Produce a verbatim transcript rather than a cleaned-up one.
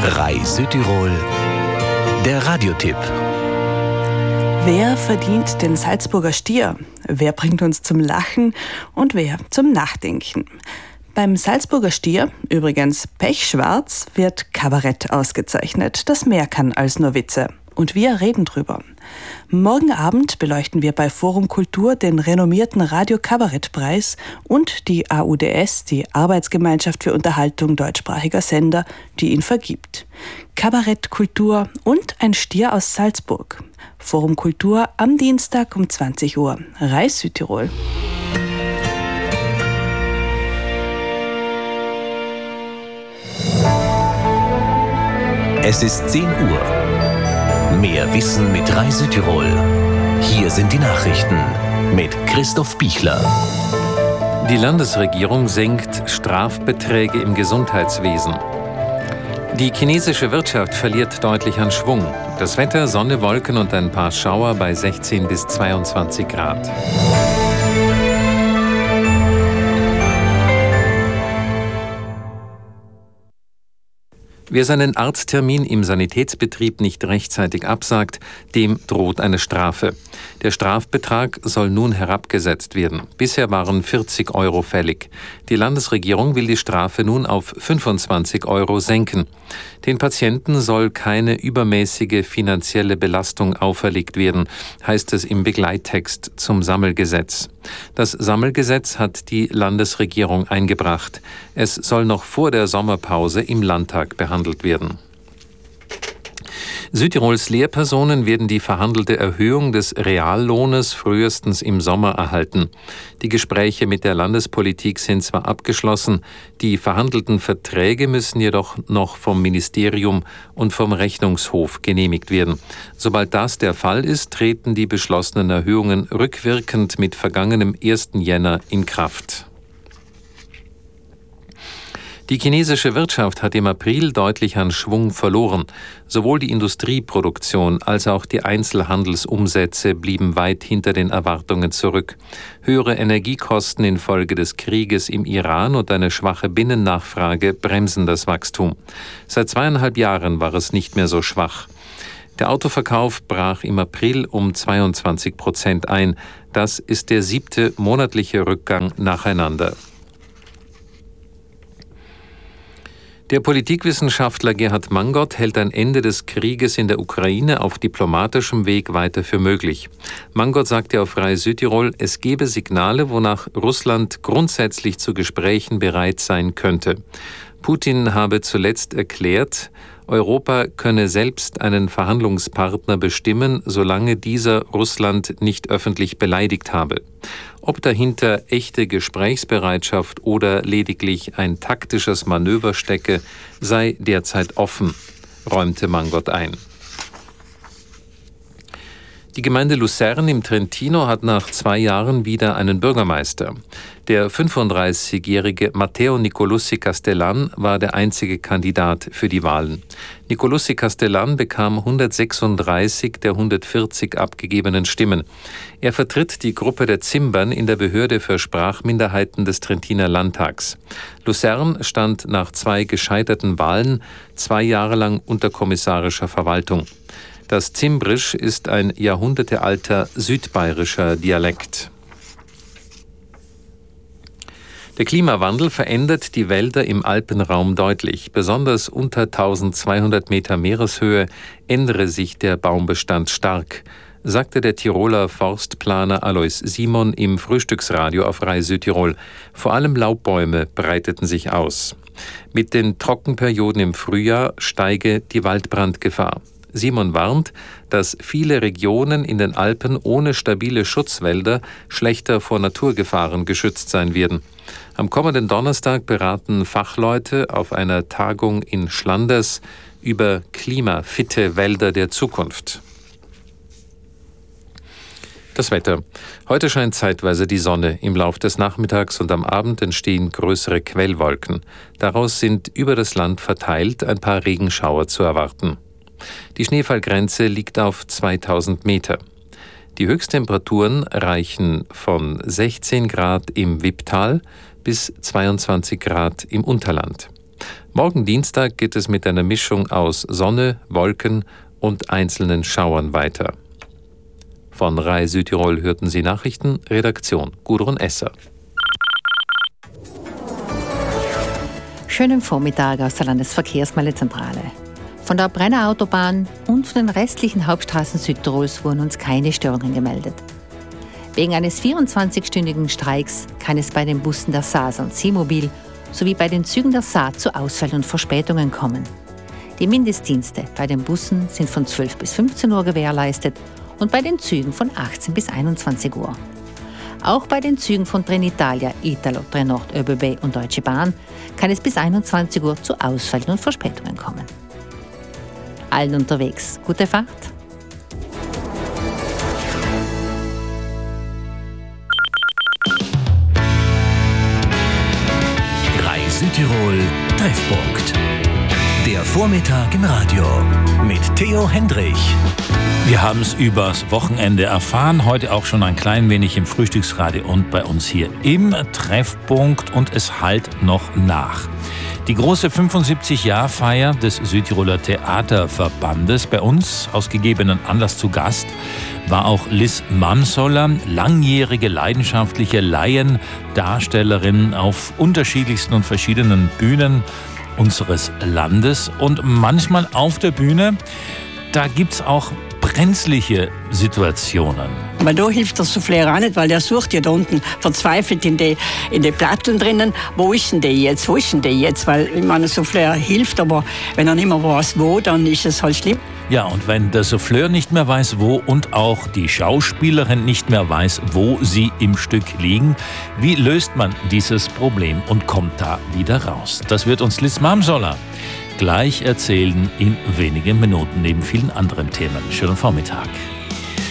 R A I Südtirol, der Radiotipp. Wer verdient den Salzburger Stier? Wer bringt uns zum Lachen und wer zum Nachdenken? Beim Salzburger Stier, übrigens pechschwarz, wird Kabarett ausgezeichnet. Das mehr kann als nur Witze. Und wir reden drüber. Morgen Abend beleuchten wir bei Forum Kultur den renommierten Radio-Kabarett-Preis und die A U D S, die Arbeitsgemeinschaft für Unterhaltung deutschsprachiger Sender, die ihn vergibt. Kabarett, Kultur und ein Stier aus Salzburg. Forum Kultur am Dienstag um zwanzig Uhr. R A I Südtirol. Es ist zehn Uhr. Mehr Wissen mit R A I Südtirol. Hier sind die Nachrichten mit Christoph Bichler. Die Landesregierung senkt Strafbeträge im Gesundheitswesen. Die chinesische Wirtschaft verliert deutlich an Schwung. Das Wetter, Sonne, Wolken und ein paar Schauer bei sechzehn bis zweiundzwanzig Grad. Wer seinen Arzttermin im Sanitätsbetrieb nicht rechtzeitig absagt, dem droht eine Strafe. Der Strafbetrag soll nun herabgesetzt werden. Bisher waren vierzig Euro fällig. Die Landesregierung will die Strafe nun auf fünfundzwanzig Euro senken. Den Patienten soll keine übermäßige finanzielle Belastung auferlegt werden, heißt es im Begleittext zum Sammelgesetz. Das Sammelgesetz hat die Landesregierung eingebracht. Es soll noch vor der Sommerpause im Landtag behandelt werden. Südtirols Lehrpersonen werden die verhandelte Erhöhung des Reallohnes frühestens im Sommer erhalten. Die Gespräche mit der Landespolitik sind zwar abgeschlossen, die verhandelten Verträge müssen jedoch noch vom Ministerium und vom Rechnungshof genehmigt werden. Sobald das der Fall ist, treten die beschlossenen Erhöhungen rückwirkend mit vergangenem ersten Jänner in Kraft. Die chinesische Wirtschaft hat im April deutlich an Schwung verloren. Sowohl die Industrieproduktion als auch die Einzelhandelsumsätze blieben weit hinter den Erwartungen zurück. Höhere Energiekosten infolge des Krieges im Iran und eine schwache Binnennachfrage bremsen das Wachstum. Seit zweieinhalb Jahren war es nicht mehr so schwach. Der Autoverkauf brach im April um zweiundzwanzig Prozent ein. Das ist der siebte monatliche Rückgang nacheinander. Der Politikwissenschaftler Gerhard Mangott hält ein Ende des Krieges in der Ukraine auf diplomatischem Weg weiter für möglich. Mangott sagte auf R A I Südtirol, es gebe Signale, wonach Russland grundsätzlich zu Gesprächen bereit sein könnte. Putin habe zuletzt erklärt, Europa könne selbst einen Verhandlungspartner bestimmen, solange dieser Russland nicht öffentlich beleidigt habe. Ob dahinter echte Gesprächsbereitschaft oder lediglich ein taktisches Manöver stecke, sei derzeit offen, räumte Mangott ein. Die Gemeinde Luzern im Trentino hat nach zwei Jahren wieder einen Bürgermeister. Der fünfunddreißigjährige Matteo Nicolussi Castellan war der einzige Kandidat für die Wahlen. Nicolussi Castellan bekam hundertsechsunddreißig der hundertvierzig abgegebenen Stimmen. Er vertritt die Gruppe der Zimbern in der Behörde für Sprachminderheiten des Trentiner Landtags. Luzern stand nach zwei gescheiterten Wahlen zwei Jahre lang unter kommissarischer Verwaltung. Das Zimbrisch ist ein jahrhundertealter südbayerischer Dialekt. Der Klimawandel verändert die Wälder im Alpenraum deutlich. Besonders unter eintausendzweihundert Meter Meereshöhe ändere sich der Baumbestand stark, sagte der Tiroler Forstplaner Alois Simon im Frühstücksradio auf R A I Südtirol. Vor allem Laubbäume breiteten sich aus. Mit den Trockenperioden im Frühjahr steige die Waldbrandgefahr. Simon warnt, dass viele Regionen in den Alpen ohne stabile Schutzwälder schlechter vor Naturgefahren geschützt sein werden. Am kommenden Donnerstag beraten Fachleute auf einer Tagung in Schlanders über klimafitte Wälder der Zukunft. Das Wetter. Heute scheint zeitweise die Sonne. Im Lauf des Nachmittags und am Abend entstehen größere Quellwolken. Daraus sind über das Land verteilt ein paar Regenschauer zu erwarten. Die Schneefallgrenze liegt auf zweitausend Meter. Die Höchsttemperaturen reichen von sechzehn Grad im Wipptal bis zweiundzwanzig Grad im Unterland. Morgen Dienstag geht es mit einer Mischung aus Sonne, Wolken und einzelnen Schauern weiter. Von R A I Südtirol hörten Sie Nachrichten, Redaktion Gudrun Esser. Schönen Vormittag aus der Landesverkehrsmeldezentrale. Von der Brenner Autobahn und von den restlichen Hauptstraßen Südtirols wurden uns keine Störungen gemeldet. Wegen eines vierundzwanzigstündigen Streiks kann es bei den Bussen der S A S und Seemobil sowie bei den Zügen der S A zu Ausfällen und Verspätungen kommen. Die Mindestdienste bei den Bussen sind von zwölf bis fünfzehn Uhr gewährleistet und bei den Zügen von achtzehn bis einundzwanzig Uhr. Auch bei den Zügen von Trenitalia, Italo, Trenord, ÖBB und Deutsche Bahn kann es bis einundzwanzig Uhr zu Ausfällen und Verspätungen kommen. Allen unterwegs gute Fahrt. R A I Südtirol Treffpunkt. Der Vormittag im Radio mit Theo Hendrich. Wir haben es übers Wochenende erfahren, heute auch schon ein klein wenig im Frühstücksradio und bei uns hier im Treffpunkt, und es hallt noch nach. Die große fünfundsiebzig-Jahr-Feier des Südtiroler Theaterverbandes, bei uns aus gegebenen Anlass zu Gast, war auch Liz Mamsoller, langjährige leidenschaftliche Laiendarstellerin auf unterschiedlichsten und verschiedenen Bühnen unseres Landes. Und manchmal auf der Bühne, da gibt's auch brenzliche Situationen. Aber da hilft der Souffleur auch nicht, weil der sucht ja da unten verzweifelt in die, in die Platteln drinnen. Wo ist denn der jetzt? Wo ist denn der jetzt? Weil, ich meine, der Souffleur hilft, aber wenn er nicht mehr weiß, wo, dann ist es halt schlimm. Ja, und wenn der Souffleur nicht mehr weiß, wo, und auch die Schauspielerin nicht mehr weiß, wo sie im Stück liegen, wie löst man dieses Problem und kommt da wieder raus? Das wird uns Liz Mamsoller gleich erzählen in wenigen Minuten, neben vielen anderen Themen. Schönen Vormittag.